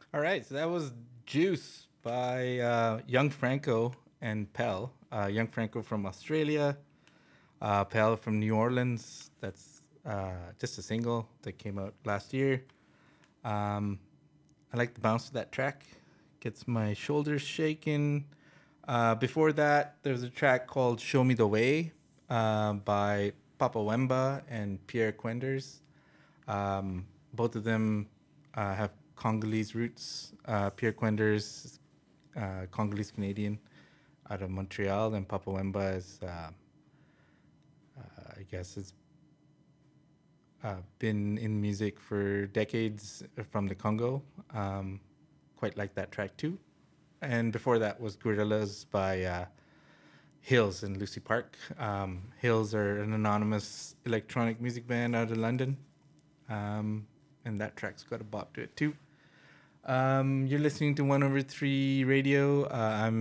All right, so that was Juice by Young Franco and Pell. Young Franco from Australia, Pell from New Orleans. That's just a single that came out last year. Um, I like the bounce of that track. Gets my shoulders shaking. Before that, there's a track called "Show Me the Way" by Papa Wemba and Pierre Quenders. Both of them have Congolese roots. Pierre Quenders is Congolese Canadian out of Montreal, and Papa Wemba is, I guess, has been in music for decades from the Congo. Quite like that track too. And before that was Gorillas by Hills and Lucy Park. Hills are an anonymous electronic music band out of London. And that track's got a bop to it too. You're listening to 1 over 3 radio. I'm